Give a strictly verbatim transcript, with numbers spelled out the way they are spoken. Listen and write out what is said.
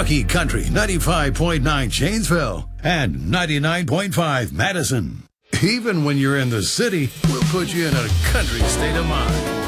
Talkie Country ninety-five point nine Janesville and ninety-nine point five Madison. Even when you're in the city, we'll put you in a country state of mind.